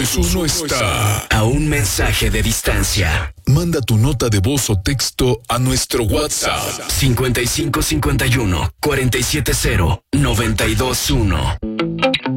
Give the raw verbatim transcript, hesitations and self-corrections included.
Jesús no está a un mensaje de distancia. Manda tu nota de voz o texto a nuestro WhatsApp cincuenta y cinco cincuenta y uno cuarenta y siete cero noventa y dos uno.